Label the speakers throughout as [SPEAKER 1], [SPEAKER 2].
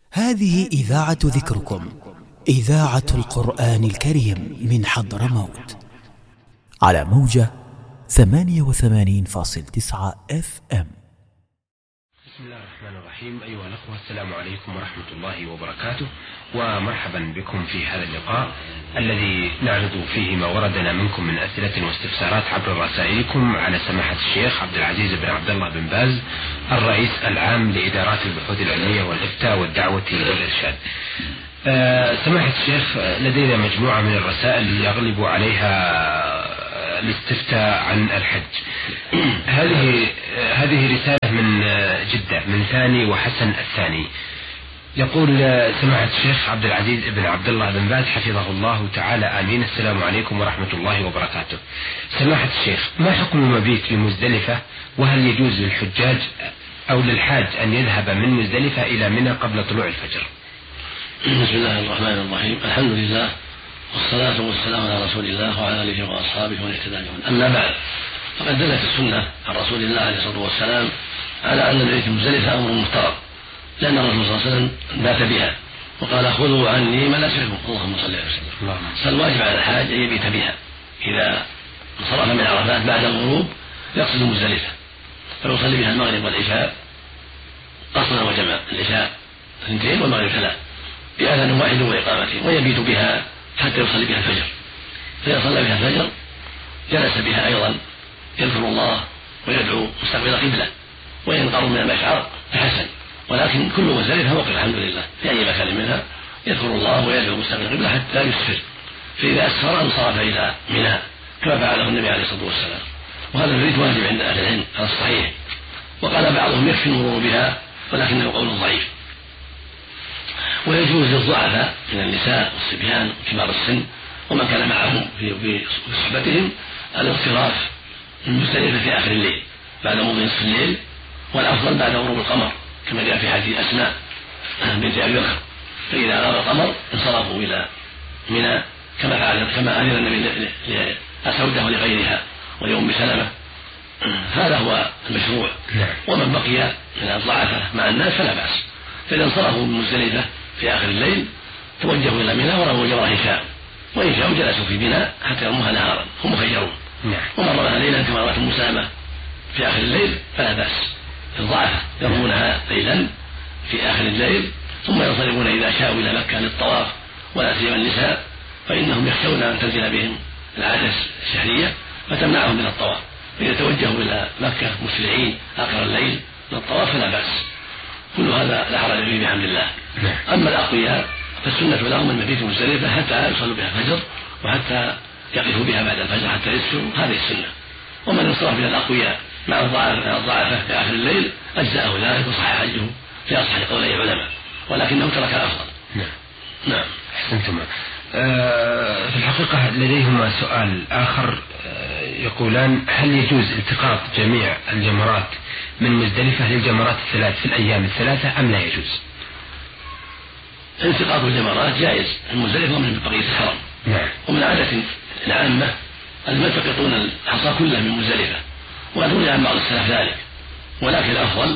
[SPEAKER 1] هذه إذاعة ذكركم، إذاعة القرآن الكريم من حضرموت، على موجة 88.9 FM.
[SPEAKER 2] بسم الله الرحمن الرحيم. أيها الأخوة، السلام عليكم ورحمة الله وبركاته، ومرحبا بكم في هذا اللقاء الذي نعرض فيه ما وردنا منكم من أسئلة واستفسارات عبر رسائلكم على سماحة الشيخ عبد العزيز بن عبد الله بن باز، الرئيس العام لإدارات البحوث العلمية والإفتاء والدعوة والإرشاد. سماحة الشيخ، لدينا مجموعة من الرسائل يغلب عليها الاستفتاء عن الحج. هذه رسالة من جدة من ثاني وحسن الثاني. يقول سماحة الشيخ عبد العزيز بن عبد الله بن باز حفظه الله تعالى آمين: السلام عليكم ورحمة الله وبركاته. سماحة الشيخ، ما حكم المبيت في مزدلفة؟ وهل يجوز للحجاج أو للحاج أن يذهب من مزدلفة إلى منى قبل طلوع الفجر؟
[SPEAKER 3] بسم الله الرحمن الرحيم. الحمد لله، والصلاة والسلام على رسول الله وعلى آله وأصحابه ومن اهتدى بهداه. أما بعد، فقد دلت السنة عن رسول الله عليه الصلاة والسلام على أن المبيت مزدلفة أمر مفترض، لأن الرسول صلى الله عليه وسلم بات بها وقال: خذوا عني مناسككم. اللهم صل على وسلم. فالواجب على الحاج أن يبيت بها. إذا انصرف من عرفات بعد الغروب يقصد مزدلفة فيصلي بها المغرب والعشاء قصرا وجماعة، العشاء 2 والمغرب 3 بأذان واحد وإقامته، ويبيت بها حتى يصلي بها الفجر. فإذا صلى بها الفجر جلس بها أيضا يذكر الله ويدعو مستقبل قبلة، وإن قرب من المشعر فحسن، ولكن كل مزدلفة وقف الحمد لله في أي مكان منها يذكر الله ويدعو مستقبل قبلة حتى يسفر، فإذا أسفر انصرف إلى منى كما فعله النبي عليه الصلاة والسلام. وهذا البيت واجب عند أهل العلم على الصحيح، وقال بعضهم يكفي المرور بها، ولكنه قول ضعيف. ويجوز للضعفاء من النساء والصبيان وكبار السن ومن كان معهم في صحبتهم الانصراف من مزدلفة في آخر الليل بعد مضي نصف الليل، والأفضل بعد غروب القمر كما جاء في حديث أسماء بنت أبي بكر، فإذا غاب القمر انصرفوا إلى منى كما أذن النبي لأسودة ولغيرها ولأم سلمة. هذا هو المشروع. ومن بقي من الضعفاء مع الناس فلا بأس، فإذا انصرفوا من مزدلفة في آخر الليل توجهوا إلى منى ورموا جمرة إن شاءوا، وإن شاءوا جلسوا في منى حتى يرموها نهارا، هم مخيرون. ومن رماها ليلا كما رأت أم سلمة في آخر الليل فلا بأس. الضعفاء يرمونها ليلا في آخر الليل ثم ينصرفون إذا شاءوا إلى مكة للطواف، ولا سيما النساء فإنهم يخشون أن تنزل بهم العادة الشهرية فتمنعهم من الطواف، فإذا توجهوا إلى مكة مسرعين آخر الليل للطواف فلا بأس. كل هذا لا حرج فيه بحمد الله. أما الأقوياء فالسنة لهم المبيت مزدلفة حتى يصلوا بها الفجر، وحتى يقفوا بها بعد الفجر حتى يسفروا، هذه السنة. ومن انصرف إلى الأقوياء مع الضعفاء في آخر الليل أجزأه ذلك وصح حجه في أصح قولي العلماء، ولكنه ترك الأفضل. نعم.
[SPEAKER 2] أحسنتم. في الحقيقة لديهما سؤال آخر، يقولان: هل يجوز التقاط جميع الجمرات من مزدلفة للجمرات الثلاث في الأيام الثلاثة أم لا يجوز؟
[SPEAKER 3] التقاط الجمرات جائز من مزدلفة ومن بقية الحرم. ومن عادة العامة أن يلتقطون الحصى كله من مزدلفة، وقد روي عن بعض السلف ذلك، ولكن الأفضل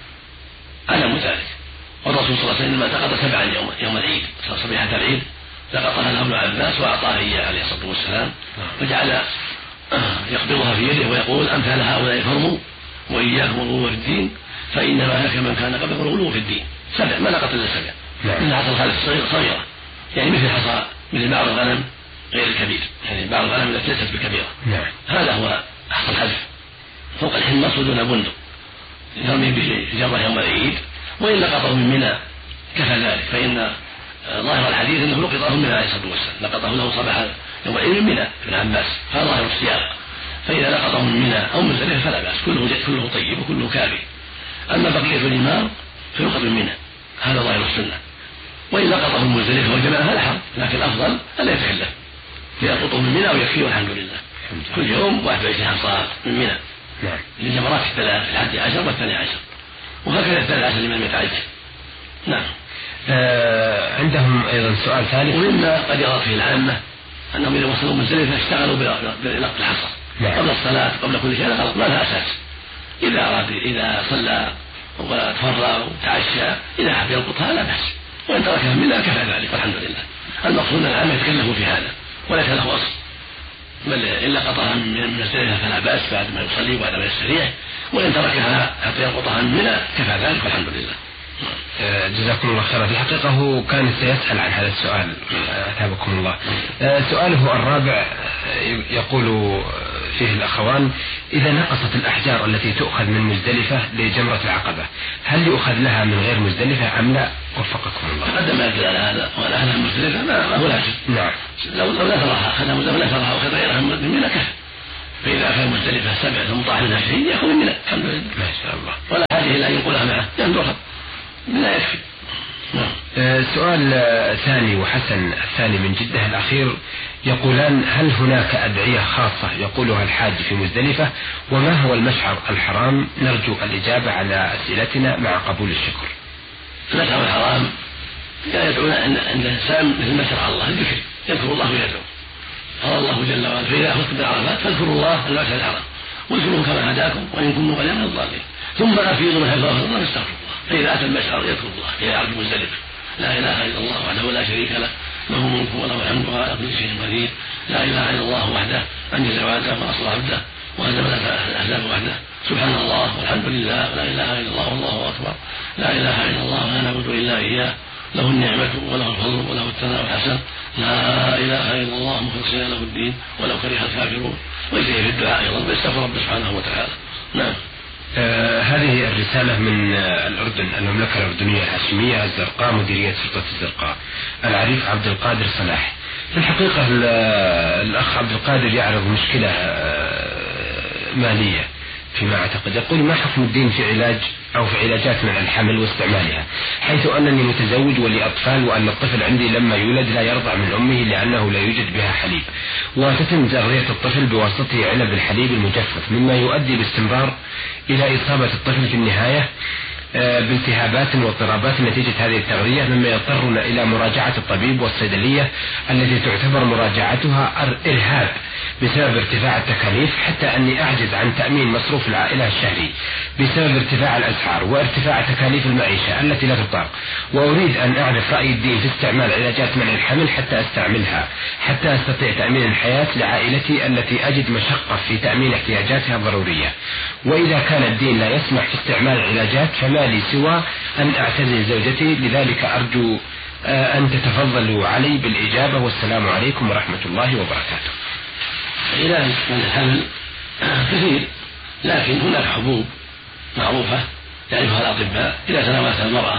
[SPEAKER 3] عدم ذلك. والرسول صلى الله عليه وسلم التقط 7 يوم العيد، صبيحة العيد لقطها له ابن عباس وأعطاها إياه عليه الصلاة والسلام، وجعل يقبضها في يده ويقول: أمثال هؤلاء فرموا وإياكم الغلو في الدين، فإنما هلك من كان قبلكم الغلو في الدين. 7 ما لقط إلا 7 من حصى الخالف صغيرة، يعني مثل حصى مثل بعض الغنم غير الكبير، يعني بعض الغنم التي ليست بكبيرة. هذا هو حصى الخلف فوق الحمص ودون بندق، يرمي به جرة يوم العيد، وإن لقطه من منى كفى ذلك، فإن ظاهر الحديث أنه لقطه من منى عليه الصلاة والسلام، لقطه له صباح يوم العيد من منى ابن عباس، هذا ظاهر السياق. فإذا لقطه من منى أو مزدلفة فلا بأس، كله طيب وكله كافي. أما بقية الإمام فيلقط من منى، هذا ظاهر السنة. وإن لقطه من مزدلفة وجمعها لا حرج، لكن الأفضل ألا يتكلف، ليلقطه من منى ويكفيه والحمد لله. كل يوم 21 حصى من منى للجمرات الثلاث، 11 و12، وهكذا 13 لمن يتعجل. نعم.
[SPEAKER 2] عندهم أيضا سؤال ثالث:
[SPEAKER 3] ومما قد يرى فيه العامة أنهم إذا وصلوا مزدلفة اشتغلوا بلقط الحصى قبل الصلاة قبل كل شيء، غلط، ما لها أساس. إذا صلى وتفرغ وتعشى إذا حب يلقطها لا بأس، وإن تركها منها كفى ذلك والحمد لله. المقصود أن العام يتكلف في هذا وليس له أصل، بل إلا قطعها من مزدلفة فلا بأس بعد ما يصلي وبعد ما يستريح، وإن تركها حتى يقطعها منها كفى ذلك والحمد لله.
[SPEAKER 2] جزاكم الله خيرا. في الحقيقة هو كان سيسأل عن هذا السؤال، أثابكم الله. سؤاله الرابع يقول فيه الأخوان: إذا نقصت الأحجار التي تؤخذ من مزدلفة لجمرة العقبة، هل يؤخذ لها من غير مزدلفة أم لا؟ وفقكم الله.
[SPEAKER 3] تقدم ما يدل على هذا، ولا أهلها مزدلفة ما هو لازم.
[SPEAKER 2] نعم.
[SPEAKER 3] لو نثرها أخذها مزدلفة ونثرها وأخذ غيرها من منى كفى. فإذا أخذ مزدلفة 7 ثم طاح منها شيء يأخذ من منى الحمد لله.
[SPEAKER 2] ما شاء الله.
[SPEAKER 3] ولا حاجة إلى أن ينقلها معه، ينظرها لا يكفي.
[SPEAKER 2] سؤال ثاني وحسن الثاني من جدة الأخير يقولان: هل هناك أدعية خاصة يقولها الحاج في مزدلفة؟ وما هو المشعر الحرام؟ نرجو الإجابة على أسئلتنا مع قبول الشكر.
[SPEAKER 3] المشعر الحرام يدعون عند الإنسان مثل ما شرع الله الذكر، يذكر الله ويدعو. قال الله جل وعلا: فإذا أخذتم بالعرفات فاذكروا الله المشعر الحرام واذكروه كما هداكم وإن كنتم غير من الضالين ثم أفيضوا من حيث أفاض الله واستغفروا الله. فإذا أتى المشعر يذكر الله إلى عرض مزدلفة: لا إله إلا الله وحده لا شريك له، له الملك وله الحمد وهو على كل شيء قدير، لا إله إلا الله وحده أنجز وعده ونصر عبده وهزم الأحزاب وحده، سبحان الله والحمد لله ولا إله إلا الله والله أكبر، لا إله إلا الله ولا نعبد إلا إياه، له النعمة وله الفضل وله الثناء الحسن، لا إله إلا الله مخلصين له الدين ولو كره الكافرون. ويجري في الدعاء أيضا ويستغفر ربه سبحانه وتعالى. نعم.
[SPEAKER 2] هذه الرسالة من الأردن، المملكة الأردنية الهاشمية الزرقاء، مديرية شرطة الزرقاء، العريف عبد القادر صلاح. في الحقيقة الأخ عبد القادر يعرض مشكلة مالية فيما أعتقد. يقول: ما حكم الدين في علاج أو في علاجات منع الحمل واستعمالها، حيث أنني متزوج ولي أطفال، وأن الطفل عندي لما يولد لا يرضع من أمه لأنه لا يوجد بها حليب، وتتم تغذية الطفل بواسطة علب الحليب المجفف، مما يؤدي باستمرار إلى إصابة الطفل في النهاية بالتهابات واضطرابات نتيجة هذه التغذية، مما يضطرنا إلى مراجعة الطبيب والصيدلية التي تعتبر مراجعتها إرهاب بسبب ارتفاع التكاليف، حتى أني أعجز عن تأمين مصروف العائلة الشهري بسبب ارتفاع الأسعار وارتفاع تكاليف المعيشة التي لا تطاق. وأريد أن أعرف رأي الدين في استعمال علاجات منع الحمل حتى أستعملها، حتى أستطيع تأمين الحياة لعائلتي التي أجد مشقة في تأمين احتياجاتها الضرورية. وإذا كان الدين لا يسمح في استعمال العلاجات فما لي سوى أن أعتزل زوجتي، لذلك أرجو أن تتفضلوا علي بالإجابة، والسلام عليكم ورحمة الله وبركاته.
[SPEAKER 3] علاج من الحمل كثير، لكن هناك حبوب معروفة يعرفها الأطباء إذا تناولتها المرأة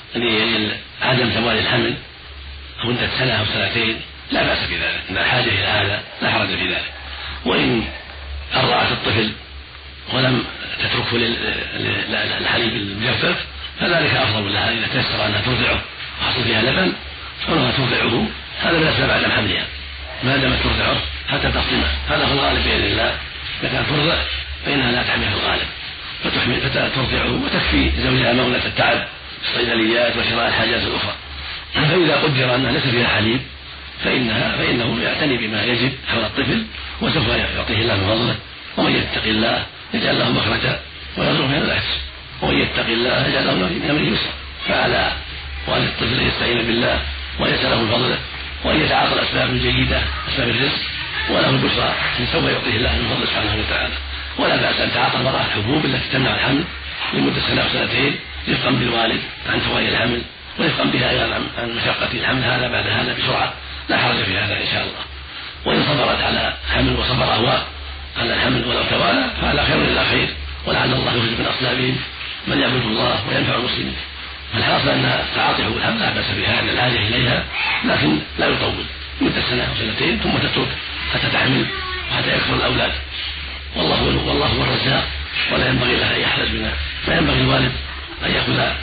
[SPEAKER 3] عدم زوال الحمل مدة سنة أو سنتين لا بأس بذلك، إن الحاجة إلى هذا لا حرج في ذلك. وإن أرضعت الطفل ولم تتركه للحليب المجفف فذلك أفضل لها إذا تيسر أنها ترضعه وحصل فيها لبن فإنها ترضعه، هذا لا سبب بعد حملها ما دامت ترضعه حتى تصمه، هذا هو الغالب بإذن الله. إذا كانت ترضع فإنها لا تحمل في الغالب فترضعه وتكفي زوجها مغنة التعب في الصيدليات وشراء الحاجات الأخرى. فإذا قدر أنها ليس فيها حليب فإنه يعتني بما يجب حول الطفل، وسوف يعطيه الله من فضله. ومن يتق الله يجعل له مخرجا ويرزقه من العسر، ومن يتق الله يجعل له من امره يسرا. فعلى وأن الطفل يستعين بالله ويسأله من فضله وأن يتعاطى الأسباب الجيدة أسباب الرزق وله البشرى سوف يعطيه الله من فضله سبحانه وتعالى. ولا بأس أن تعاطى المرأة الحبوب التي تمنع الحمل لمدة سنة أو سنتين رفقا بالوالد عن فوائد الحمل ورفقا بها أيضا عن مشقة الحمل هذا بعد هذا بسرعة، لا حرج في هذا إن شاء الله. وإن صبرت على حمل وصبر أهواء على الحمل ولو توالى فعلى خير إلا خير، ولعل الله يخرج من أصلابهم من يعبد الله وينفع المسلمين. فالحاصل أن تعاطي حبوب الحمل لا بأس بها أن الحاجة إليها، لكن لا يطول مدة سنة أو سنتين ثم تترك حتى تحمل وحتى يكثر الأولاد. والله هو الرزاق ولا ينبغي لها أن يحرج منها، لا ينبغي الوالد أن يأخذ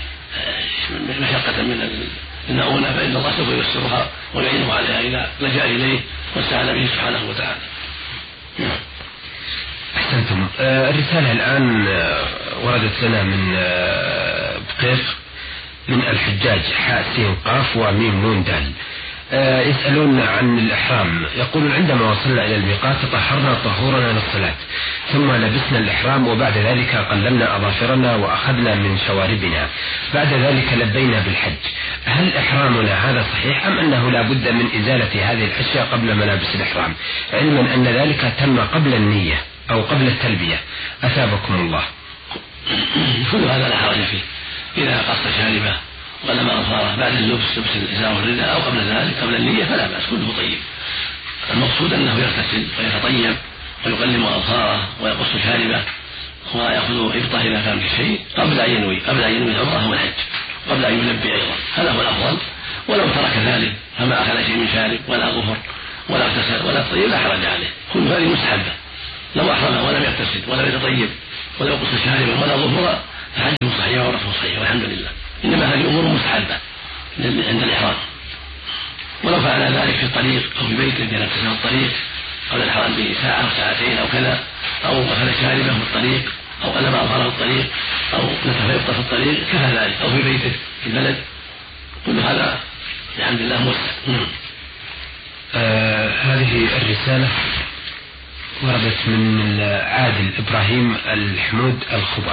[SPEAKER 3] مشقة من المؤونة، فإن الله سوف ييسرها ويعينه عليها إذا لجأ إليه واستعان به سبحانه وتعالى.
[SPEAKER 2] أحسنتم. الرسالة الآن وردت لنا من بقيق من الحجاج حاء سين قاف وميم نون دال، يسألون عن الإحرام. يقولون: عندما وصلنا إلى الميقات تطهرنا طهورنا للصلاة، ثم لبسنا الإحرام، وبعد ذلك قلمنا أظافرنا وأخذنا من شواربنا، بعد ذلك لبينا بالحج. هل إحرامنا هذا صحيح أم أنه لا بد من إزالة هذه الأشياء قبل ملابس الإحرام، علما أن ذلك تم قبل النية أو قبل التلبية؟ أثابكم الله.
[SPEAKER 3] كل هذا لا حرج فيه، إذا قص شاربه ولم أظهره بعد اللبس لبس الإزار والرداء أو قبل ذلك قبل النية فلا بأس، كله طيب. المقصود أنه يغتسل ويتطيب ويقلم أظهاره ويقص شاربه ويأخذ إبطه إذا كان في شيء قبل أن ينوي العمرة والحج، قبل أن يلبي أيضا، هذا هو الأفضل. ولو ترك ذلك فما أخذ شيء من شارب ولا ظفر ولا اغتسل ولا تطيب لا حرج عليه، كل هذه مستحبة. لو أحرم ولم يغتسل ولم يتطيب ولا يقص شاربا ولا ظفر فحجه صحيح ورفعه صحيح والحمد لله. إنما هذه أمور مستحبة عند الإحرام. ولو فعل ذلك في الطريق أو في بيته لأن اغتسل في الطريق قبل الإحرام بساعة أو ساعتين أو كذا، أو أخذ شاربه في الطريق أو قلم أظهره في الطريق أو نتف يبطأ في الطريق كفى ذلك، أو في بيته في البلد، كل هذا الحمد لله موسع.
[SPEAKER 2] هذه الرسالة وردت من عادل إبراهيم الحمود الخبر،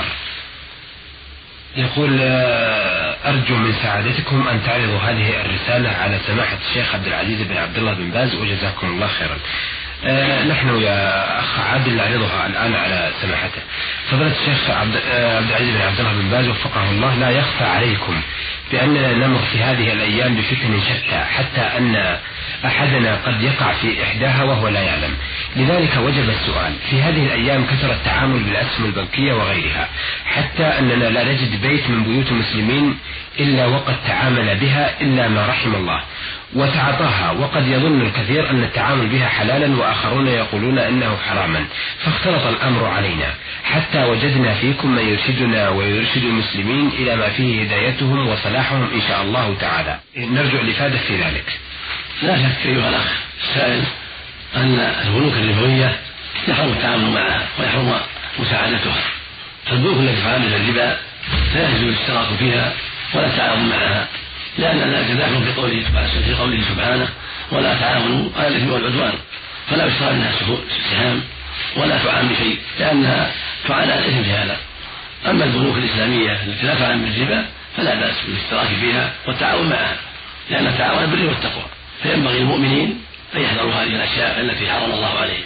[SPEAKER 2] يقول: أرجو من سعادتكم أن تعرضوا هذه الرسالة على سماحة الشيخ عبد العزيز بن عبد الله بن باز وجزاكم الله خيرا. نحن يا أخ عادل نعرضها الآن على سماحته. فضيلة الشيخ عبد العزيز بن عبد الله بن باز وفقه الله، لا يخفى عليكم بأننا نمر في هذه الأيام بفتن شتى، حتى أن أحدنا قد يقع في إحداها وهو لا يعلم. لذلك وجب السؤال: في هذه الأيام كثر التعامل بالأسهم البنكية وغيرها، حتى أننا لا نجد بيت من بيوت المسلمين إلا وقد تعامل بها إلا ما رحم الله وتعاطاها، وقد يظن الكثير أن التعامل بها حلالا وآخرون يقولون أنه حراما، فاختلط الأمر علينا حتى وجدنا فيكم من يرشدنا ويرشد المسلمين إلى ما فيه هدايتهم وصلاحهم إن شاء الله تعالى. نرجو الإفادة في ذلك.
[SPEAKER 3] لا شك أيها الأخ السائل أن البنوك الربوية يحرم التعامل معها ويحرم مساعدتها، فالبنوك التي تعامل الربا لا يجوز الاشتراك فيها ولا التعاون معها، لأن ذلك داخل في قوله سبحانه: ولا تعاونوا على الإثم والعدوان، فلا يشترى منها سهام ولا تعان بشيء لأنها تعان على الإثم في هذا. أما البنوك الإسلامية التي لا تعان بالربا فلا بأس بالاشتراك فيها والتعاون معها، لأن التعاون بالبر والتقوى، فينبغي المؤمنين أن يحذروا هذه الأشياء التي حرم الله عليهم.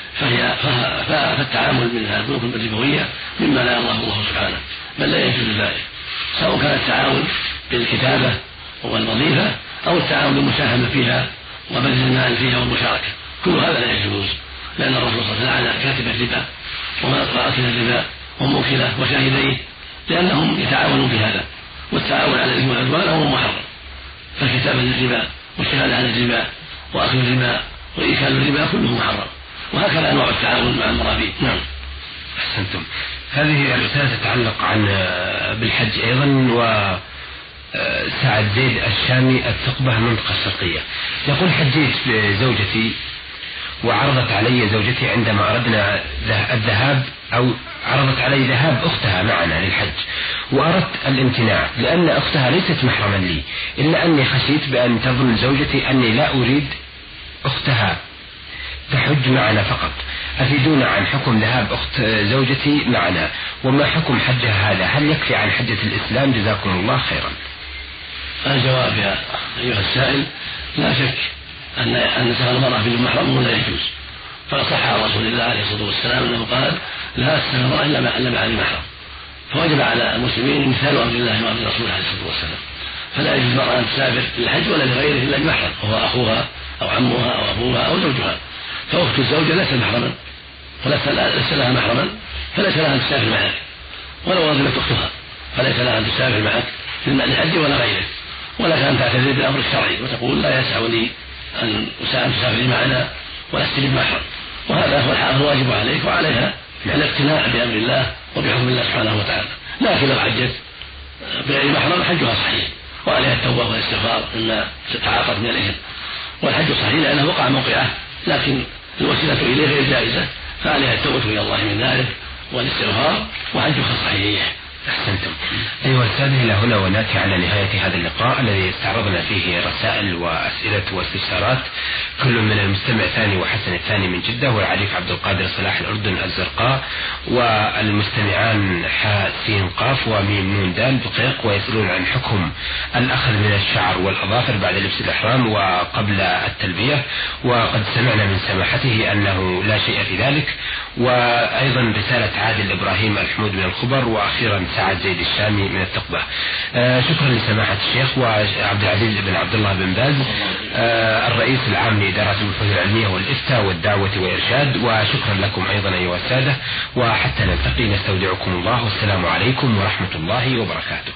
[SPEAKER 3] فالتعامل من البنوك الربوية مما لا يرضاه الله سبحانه، بل لا يجوز ذلك، سواء كان التعاون بالكتابة والوظيفة أو التعاون بالمساهمة فيها وبذل المال فيها والمشاركة، كل هذا لا يجوز، لأن الرسول صلى الله عليه وسلم لعن كاتب الربا وآكل الربا وموكله وشاهديه، لأنهم يتعاونون في هذا، والتعاون على الإثم والعدوان أمر محرم، فالكتابة للربا والشهادة على الربا وأكل الربا وإيكال الربا كله محرم، وهكذا أنواع التعاون مع المرابين. نعم.
[SPEAKER 2] أحسنتم. هذه الرسالة تتعلق بالحج أيضا، سعد زيد الشامي الثقبة المنطقة الشرقية، يقول: حجيت بزوجتي وعرضت علي زوجتي عندما أردنا الذهاب، أو عرضت علي ذهاب أختها معنا للحج، وأردت الامتناع لأن أختها ليست محرما لي، إلا أني خشيت بأن تظن زوجتي أني لا أريد أختها تحج معنا فقط. أفيدونا عن حكم ذهاب أخت زوجتي معنا، وما حكم حجها هذا؟ هل يكفي عن حجة الإسلام؟ جزاكم الله خيرا.
[SPEAKER 3] الجواب يا أيها السائل: لا شك أن سفر المرأة بدون محرم لا يجوز، فصح عن رسول الله عليه الصلاة والسلام أنه قال: لا تسافر المرأة إلا مع المحرم، فوجب على المسلمين مثال أمر الله وأمر رسوله عليه الصلاة والسلام، فلا يجوز المرأة أن تسافر للحج ولا لغيره إلا بمحرم، وهو أخوها أو عمها أو أبوها أو زوجها، فأخت الزوجة ليست محرما وليس لها محرما، فليس لها أن تسافر معك، ولو رغبت أختها فليس لها أن تسافر معك للحج ولا غيره، ولا كان تعتذر بالأمر الشرعي وتقول: لا يسعني أن تسافري معنا ولست بمحرم، وهذا هو الواجب عليك وعليها الاقتناع بأمر الله وبحكم الله سبحانه وتعالى. لكن لو حجت بغير محرم حجها صحيح وعليها التوبة والاستغفار مما تعاقت من الإثم، والحج صحيح لأنه وقع موقعه، لكن الوسيلة إليه غير جائزة، فعليها التوبة إلى الله من ذلك والاستغفار، وحجها صحيح.
[SPEAKER 2] أحسنتم. أيها السادة، إلى هنا ونأتي على نهاية هذا اللقاء الذي استعرضنا فيه رسائل وأسئلة واستفسارات كل من المستمع ثاني وحسن الثاني من جدة، والعريف عبد القادر صلاح الأردن الزرقاء، والمستمعان حاء سين قاف وميم نون دال دقيق، ويسألون عن حكم الأخذ من الشعر والأظافر بعد لبس الإحرام وقبل التلبية، وقد سمعنا من سماحته أنه لا شيء في ذلك. وأيضا رسالة عادل إبراهيم الحمود من الخبر، وأخيرا سعد زيد الشامي من التقبة. شكرا لسماحة الشيخ وعبد العزيز بن عبد الله بن باز الرئيس العام لإدارة البحوث العلمية والإفتاء والدعوة والإرشاد، وشكرا لكم أيضا أيها السادة، وحتى نلتقي نستودعكم الله، والسلام عليكم ورحمة الله وبركاته.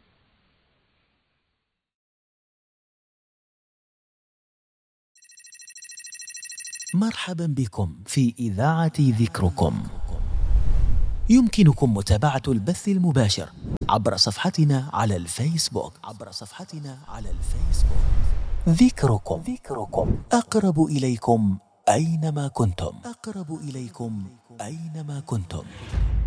[SPEAKER 1] مرحبا بكم في إذاعة ذكركم. يمكنكم متابعة البث المباشر عبر صفحتنا على الفيسبوك. ذكركم أقرب إليكم أينما كنتم.